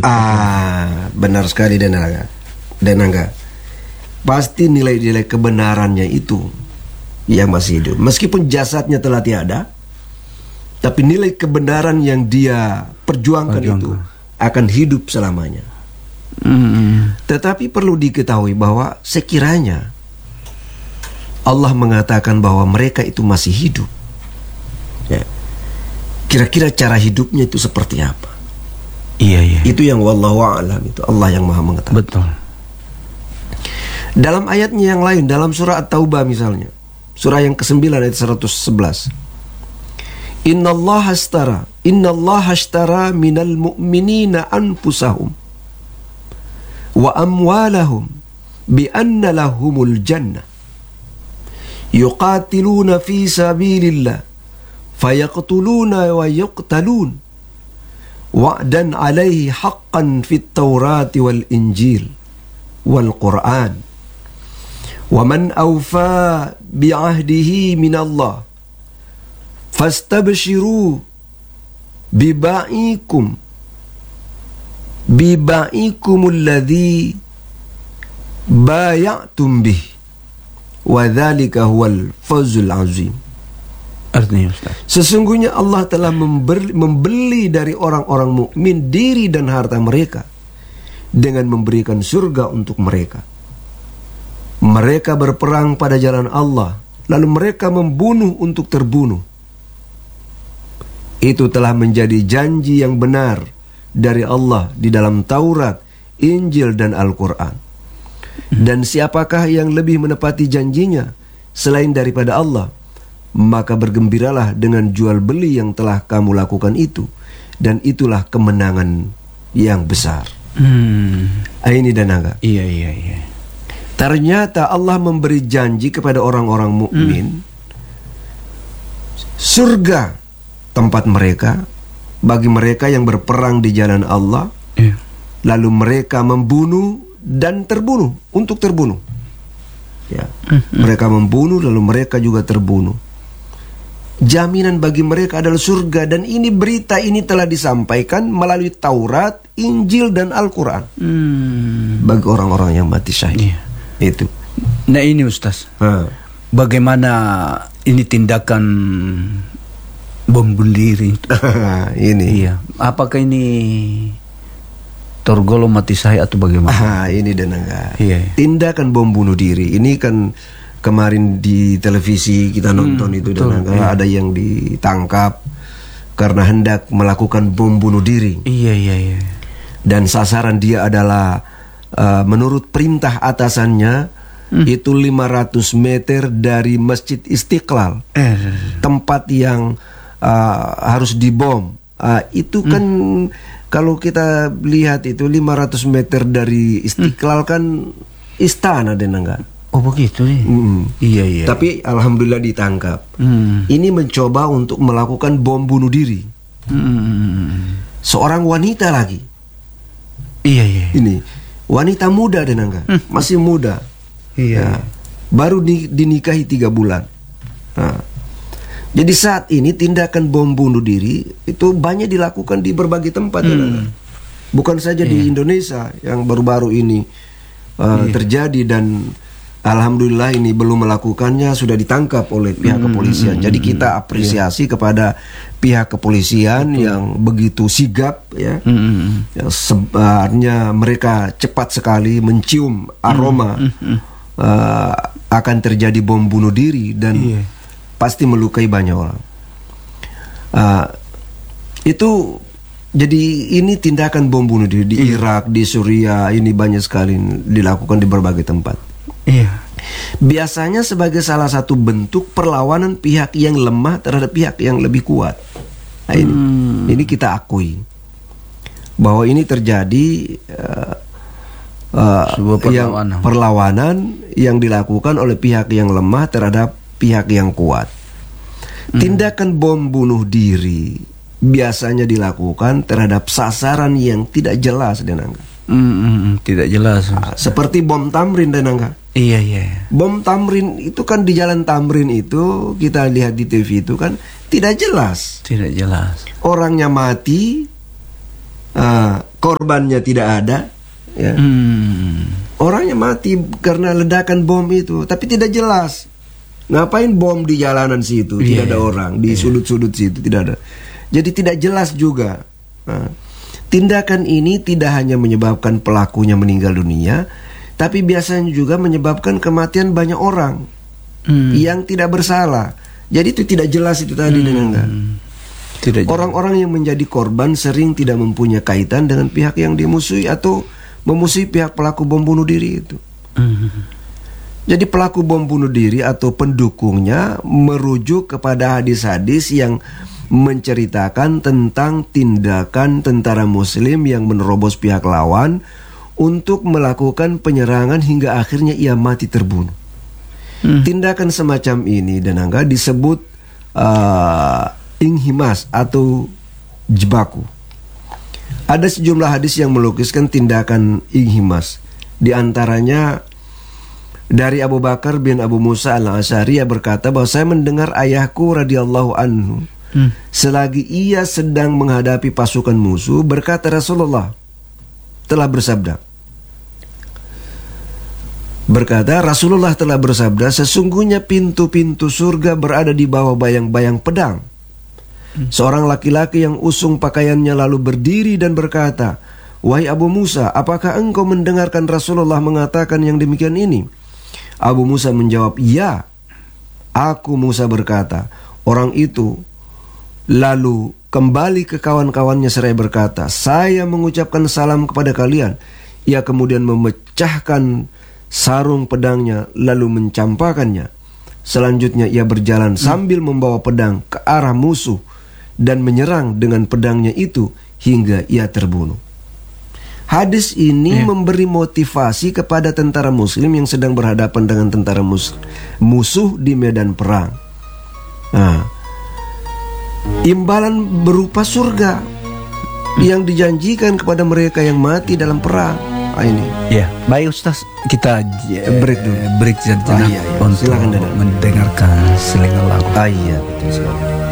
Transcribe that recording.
Benar sekali Denangga. Pasti nilai-nilai kebenarannya itu yang masih hidup. Meskipun jasadnya telah tiada, tapi nilai kebenaran yang dia perjuangkan itu akan hidup selamanya. Tetapi perlu diketahui bahwa sekiranya Allah mengatakan bahwa mereka itu masih hidup, ya, kira-kira cara hidupnya itu seperti apa? Iya. Itu yang wallahu a'lam, itu Allah yang maha mengetahui. Betul. Dalam ayatnya yang lain, dalam surah At-Taubah misalnya, surah yang ke-9 ayat 111. Innallaha ashtara minal mu'minina anfusahum wa amwalahum bi anna lahumul jannah yuqatiluna fi sabilillah fayaqtuluna wa yuqtalun wa'dan alaihi haqqan fit taurati wal injil wal qur'an wa man awfa bi'ahdihi minallah fastabshiru biba'ikumul ladzi bay'atum bih wa dzalika huwal fawzul azim. Artinya Ustaz, sesungguhnya Allah telah membeli dari orang-orang mukmin diri dan harta mereka dengan memberikan surga untuk mereka. Mereka berperang pada jalan Allah, lalu mereka membunuh untuk terbunuh. Itu telah menjadi janji yang benar dari Allah di dalam Taurat, Injil, dan Al-Quran. Dan siapakah yang lebih menepati janjinya selain daripada Allah? Maka bergembiralah dengan jual beli yang telah kamu lakukan itu, dan itulah kemenangan yang besar. Ini Denangga. Iya. Ternyata Allah memberi janji kepada orang-orang mukmin surga tempat mereka bagi mereka yang berperang di jalan Allah, lalu mereka membunuh dan terbunuh untuk terbunuh. Ya, mereka membunuh lalu mereka juga terbunuh. Jaminan bagi mereka adalah surga, dan ini berita ini telah disampaikan melalui Taurat, Injil, dan Al-Quran bagi orang-orang yang mati syahid. Itu. Nah ini Ustaz, bagaimana ini tindakan bom bunuh diri? Ini. Iya. Apakah ini tergolong mati syahid atau bagaimana? Ini Denangga. Iya. Tindakan bom bunuh diri ini kan kemarin di televisi kita nonton itu Denangga, ada yang ditangkap karena hendak melakukan bom bunuh diri. Iya. Dan sasaran dia adalah menurut perintah atasannya itu 500 meter dari Masjid Istiqlal, tempat yang harus dibom. Itu kan kalau kita lihat itu 500 meter dari Istiqlal kan istana Denangga. Oh begitu nih. Iya. Tapi alhamdulillah ditangkap. Ini mencoba untuk melakukan bom bunuh diri. Seorang wanita lagi. Iya. Ini wanita muda Denangga, masih muda. Iya. Baru dinikahi 3 bulan. Jadi saat ini tindakan bom bunuh diri itu banyak dilakukan di berbagai tempat Denangga. Bukan saja di Indonesia yang baru-baru ini terjadi, dan alhamdulillah ini belum melakukannya sudah ditangkap oleh pihak kepolisian. Jadi kita apresiasi kepada pihak kepolisian yang begitu sigap, ya. Sebenarnya mereka cepat sekali mencium aroma akan terjadi bom bunuh diri dan pasti melukai banyak orang. Itu jadi ini tindakan bom bunuh diri di Irak, di Suriah, ini banyak sekali dilakukan di berbagai tempat. Biasanya sebagai salah satu bentuk perlawanan pihak yang lemah terhadap pihak yang lebih kuat. Nah, ini kita akui bahwa ini terjadi perlawanan yang dilakukan oleh pihak yang lemah terhadap pihak yang kuat. Tindakan bom bunuh diri biasanya dilakukan terhadap sasaran yang tidak jelas Denangga. Tidak jelas. Seperti bom Tamrin Denangga. Iya. Bom Tamrin itu kan di Jalan Tamrin itu kita lihat di TV itu kan tidak jelas. Tidak jelas. Orangnya mati, korbannya tidak ada, ya. Orangnya mati karena ledakan bom itu, tapi tidak jelas. Ngapain bom di jalanan situ? Tidak ada orang di sudut-sudut situ, tidak ada. Jadi tidak jelas juga. Nah, tindakan ini tidak hanya menyebabkan pelakunya meninggal dunia, tapi biasanya juga menyebabkan kematian banyak orang yang tidak bersalah. Jadi itu tidak jelas itu tadi dengan orang-orang yang menjadi korban sering tidak mempunyai kaitan dengan pihak yang dimusuhi atau memusuhi pihak pelaku bom bunuh diri itu. Jadi pelaku bom bunuh diri atau pendukungnya merujuk kepada hadis-hadis yang menceritakan tentang tindakan tentara muslim yang menerobos pihak lawan untuk melakukan penyerangan hingga akhirnya ia mati terbunuh. Tindakan semacam ini dan angga disebut inghimas atau jebaku. Ada sejumlah hadis yang melukiskan tindakan inghimas. Di antaranya dari Abu Bakar bin Abu Musa al-Asy'ari, ia berkata bahwa saya mendengar ayahku radhiyallahu anhu selagi ia sedang menghadapi pasukan musuh berkata, Rasulullah telah bersabda, sesungguhnya pintu-pintu surga berada di bawah bayang-bayang pedang. Seorang laki-laki yang usung pakaiannya lalu berdiri dan berkata, wahai Abu Musa, apakah engkau mendengarkan Rasulullah mengatakan yang demikian ini? Abu Musa menjawab, ya. Aku Musa berkata, orang itu lalu kembali ke kawan-kawannya seraya berkata, saya mengucapkan salam kepada kalian. Ia kemudian memecahkan sarung pedangnya lalu mencampakkannya. Selanjutnya ia berjalan sambil membawa pedang ke arah musuh dan menyerang dengan pedangnya itu hingga ia terbunuh. Hadis ini memberi motivasi kepada tentara muslim yang sedang berhadapan dengan tentara musuh di medan perang. Nah, imbalan berupa surga yang dijanjikan kepada mereka yang mati dalam perang. Ini. Ya, baik Ustaz, kita break dulu. Break sejenak untuk silakan mendengarkan selingan lagu. Iya, betul sekali.